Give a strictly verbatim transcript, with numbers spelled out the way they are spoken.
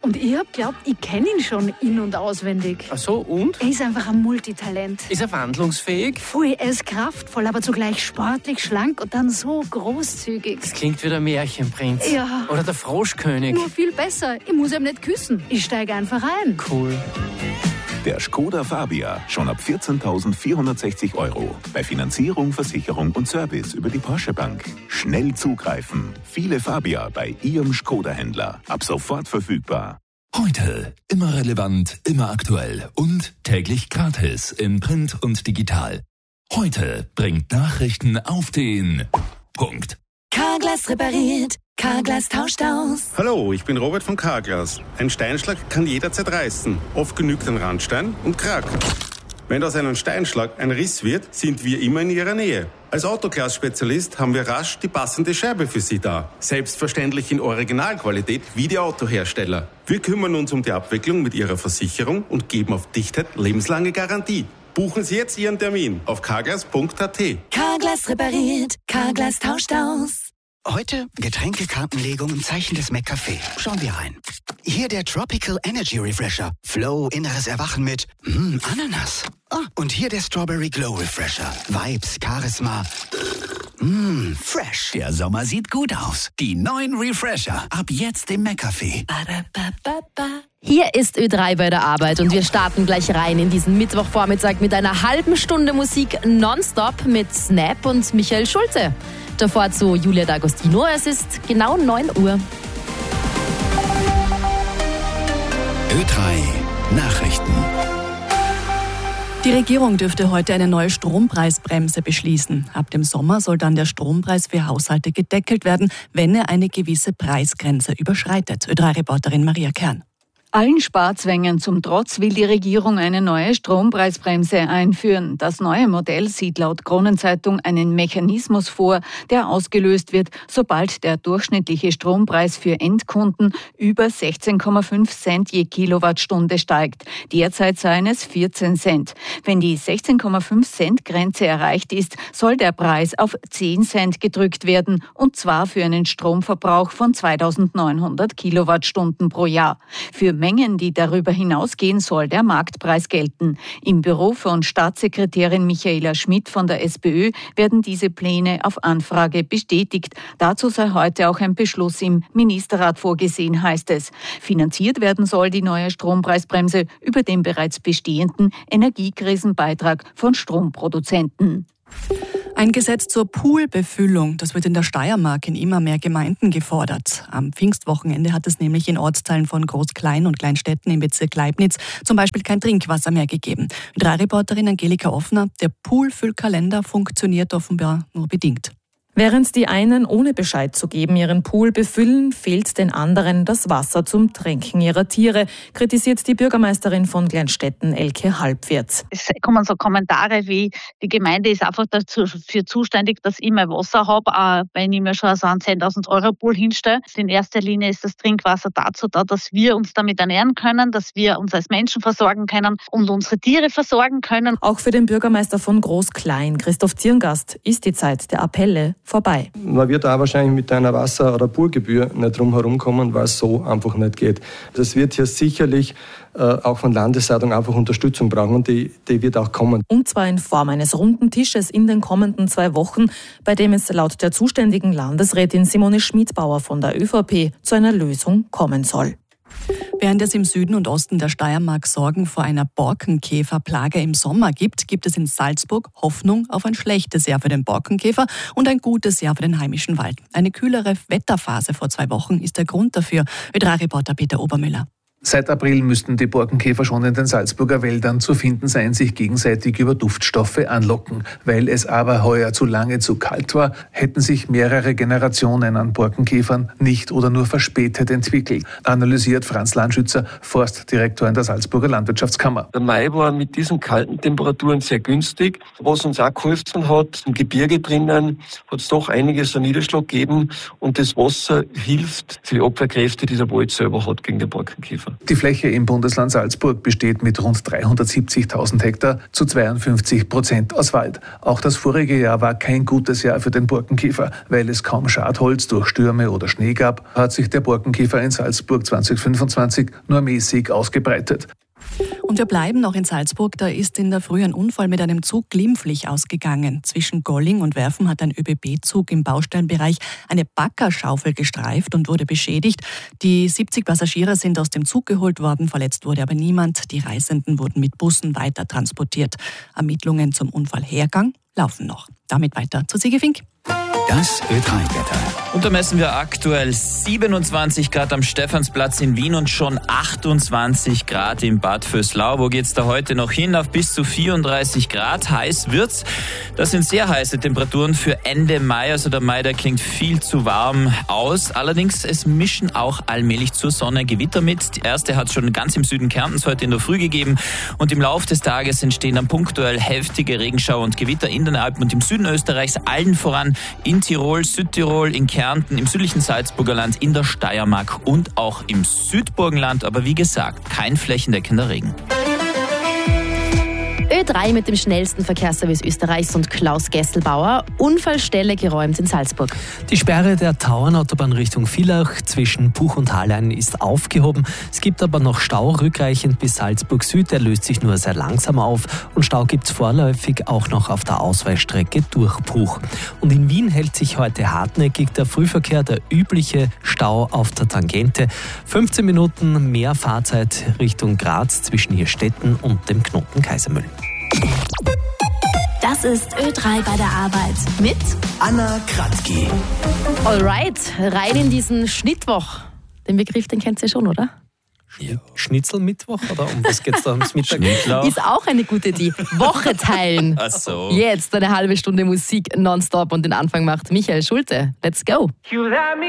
Und ich hab geglaubt, ich kenne ihn schon in- und auswendig. Ach so, und? Er ist einfach ein Multitalent. Ist er wandlungsfähig? Voll, er ist kraftvoll, aber zugleich sportlich, schlank und dann so großzügig. Das klingt wie der Märchenprinz. Ja. Oder der Froschkönig. Nur viel besser. Ich muss ihm nicht küssen. Ich steige einfach ein. Cool. Der Skoda Fabia, schon ab vierzehntausendvierhundertsechzig Euro. Bei Finanzierung, Versicherung und Service über die Porsche Bank. Schnell zugreifen. Viele Fabia bei Ihrem Skoda-Händler. Ab sofort verfügbar. Heute immer relevant, immer aktuell und täglich gratis in Print und digital. Heute bringt Nachrichten auf den Punkt. Carglass repariert, Carglass tauscht aus. Hallo, ich bin Robert von Carglass. Ein Steinschlag kann jederzeit reißen. Oft genügt ein Randstein und Krack. Wenn aus einem Steinschlag ein Riss wird, sind wir immer in Ihrer Nähe. Als Autoglas-Spezialist haben wir rasch die passende Scheibe für Sie da. Selbstverständlich in Originalqualität wie die Autohersteller. Wir kümmern uns um die Abwicklung mit Ihrer Versicherung und geben auf Dichtheit lebenslange Garantie. Buchen Sie jetzt Ihren Termin auf carglass punkt a t. Carglass repariert, Carglass tauscht aus. Heute Getränkekartenlegung im Zeichen des McCafé. Schauen wir rein. Hier der Tropical Energy Refresher. Flow, inneres Erwachen mit mm, Ananas. Ah, und hier der Strawberry Glow Refresher. Vibes, Charisma. Mmm, fresh. Der Sommer sieht gut aus. Die neuen Refresher. Ab jetzt im McCafé. Hier ist Ö drei bei der Arbeit und wir starten gleich rein in diesen Mittwochvormittag mit einer halben Stunde Musik nonstop mit Snap und Michael Schulze. Davor zu Julia D'Agostino. Es ist genau neun Uhr. Ö drei Nachrichten. Die Regierung dürfte heute eine neue Strompreisbremse beschließen. Ab dem Sommer soll dann der Strompreis für Haushalte gedeckelt werden, wenn er eine gewisse Preisgrenze überschreitet. Ö drei Reporterin Maria Kern. Allen Sparzwängen zum Trotz will die Regierung eine neue Strompreisbremse einführen. Das neue Modell sieht laut Kronenzeitung einen Mechanismus vor, der ausgelöst wird, sobald der durchschnittliche Strompreis für Endkunden über sechzehn Komma fünf Cent je Kilowattstunde steigt. Derzeit seien es vierzehn Cent. Wenn die sechzehn Komma fünf Cent Grenze erreicht ist, soll der Preis auf zehn Cent gedrückt werden, und zwar für einen Stromverbrauch von zweitausendneunhundert Kilowattstunden pro Jahr. Für Mengen, die darüber hinausgehen, soll der Marktpreis gelten. Im Büro von Staatssekretärin Michaela Schmidt von der SPÖ werden diese Pläne auf Anfrage bestätigt. Dazu sei heute auch ein Beschluss im Ministerrat vorgesehen, heißt es. Finanziert werden soll die neue Strompreisbremse über den bereits bestehenden Energiekrisenbeitrag von Stromproduzenten. Ein Gesetz zur Poolbefüllung, das wird in der Steiermark in immer mehr Gemeinden gefordert. Am Pfingstwochenende hat es nämlich in Ortsteilen von Groß-Klein und Kleinstädten im Bezirk Leibniz zum Beispiel kein Trinkwasser mehr gegeben. drei Reporterin Angelika Offner, der Poolfüllkalender funktioniert offenbar nur bedingt. Während die einen ohne Bescheid zu geben ihren Pool befüllen, fehlt den anderen das Wasser zum Tränken ihrer Tiere, kritisiert die Bürgermeisterin von Gleinstetten, Elke Halbwirth. Es kommen so Kommentare wie, die Gemeinde ist einfach dafür zuständig, dass ich mein Wasser habe, auch wenn ich mir schon so einen zehntausend Euro Pool hinstelle. In erster Linie ist das Trinkwasser dazu da, dass wir uns damit ernähren können, dass wir uns als Menschen versorgen können und unsere Tiere versorgen können. Auch für den Bürgermeister von Groß-Klein, Christoph Zierngast, ist die Zeit der Appelle vorbei. Man wird auch wahrscheinlich mit einer Wasser- oder Poolgebühr nicht drum herumkommen, weil es so einfach nicht geht. Das wird hier sicherlich äh, auch von Landesseite einfach Unterstützung brauchen, und die, die wird auch kommen. Und zwar in Form eines runden Tisches in den kommenden zwei Wochen, bei dem es laut der zuständigen Landesrätin Simone Schmidbauer von der ÖVP zu einer Lösung kommen soll. Während es im Süden und Osten der Steiermark Sorgen vor einer Borkenkäferplage im Sommer gibt, gibt es in Salzburg Hoffnung auf ein schlechtes Jahr für den Borkenkäfer und ein gutes Jahr für den heimischen Wald. Eine kühlere Wetterphase vor zwei Wochen ist der Grund dafür. Ö drei Reporter Peter Obermüller. Seit April müssten die Borkenkäfer schon in den Salzburger Wäldern zu finden sein, sich gegenseitig über Duftstoffe anlocken. Weil es aber heuer zu lange zu kalt war, hätten sich mehrere Generationen an Borkenkäfern nicht oder nur verspätet entwickelt, analysiert Franz Landschützer, Forstdirektor in der Salzburger Landwirtschaftskammer. Der Mai war mit diesen kalten Temperaturen sehr günstig. Was uns auch geholfen hat, im Gebirge drinnen hat es doch einiges an Niederschlag gegeben, und das Wasser hilft für die Abwehrkräfte, die der Wald selber hat gegen den Borkenkäfer. Die Fläche im Bundesland Salzburg besteht mit rund dreihundertsiebzigtausend Hektar zu zweiundfünfzig Prozent aus Wald. Auch das vorige Jahr war kein gutes Jahr für den Borkenkäfer. Weil es kaum Schadholz durch Stürme oder Schnee gab, hat sich der Borkenkäfer in Salzburg zwanzig fünfundzwanzig nur mäßig ausgebreitet. Und wir bleiben noch in Salzburg. Da ist in der Früh ein Unfall mit einem Zug glimpflich ausgegangen. Zwischen Golling und Werfen hat ein ÖBB-Zug im Baustellenbereich eine Baggerschaufel gestreift und wurde beschädigt. Die siebzig Passagiere sind aus dem Zug geholt worden, verletzt wurde aber niemand. Die Reisenden wurden mit Bussen weiter transportiert. Ermittlungen zum Unfallhergang laufen noch. Damit weiter zu Sigi Fink. Das Ö drei Wetter. Und da messen wir aktuell siebenundzwanzig Grad am Stephansplatz in Wien und schon achtundzwanzig Grad in Bad Vöslau. Wo geht's da heute noch hin? Auf bis zu vierunddreißig Grad. Heiß wird's. Das sind sehr heiße Temperaturen für Ende Mai. Also der Mai, der klingt viel zu warm aus. Allerdings, es mischen auch allmählich zur Sonne Gewitter mit. Die erste hat schon ganz im Süden Kärntens heute in der Früh gegeben. Und im Laufe des Tages entstehen dann punktuell heftige Regenschauer und Gewitter in den Alpen und im Süden Österreichs, allen voran in Tirol, Südtirol, in Kärnten, im südlichen Salzburger Land, in der Steiermark und auch im Südburgenland. Aber wie gesagt, kein flächendeckender Regen. Ö drei mit dem schnellsten Verkehrsservice Österreichs und Klaus Gesselbauer. Unfallstelle geräumt in Salzburg. Die Sperre der Tauernautobahn Richtung Villach zwischen Puch und Hallein ist aufgehoben. Es gibt aber noch Stau rückreichend bis Salzburg Süd. Der löst sich nur sehr langsam auf. Und Stau gibt es vorläufig auch noch auf der Ausweichstrecke durch Puch. Und in Wien hält sich heute hartnäckig der Frühverkehr, der übliche Stau auf der Tangente. fünfzehn Minuten mehr Fahrzeit Richtung Graz zwischen Hirstetten und dem Knoten Kaisermühl. Das ist Ö drei bei der Arbeit mit Anna Kratzki. Alright, rein in diesen Schnittwoch. Den Begriff, den kennt ihr schon, oder? Schnitzelmittwoch oder um was geht's da ums Mittag? Ist auch eine gute Idee. Woche teilen. Ach so. Jetzt eine halbe Stunde Musik nonstop und den Anfang macht Michael Schulte. Let's go.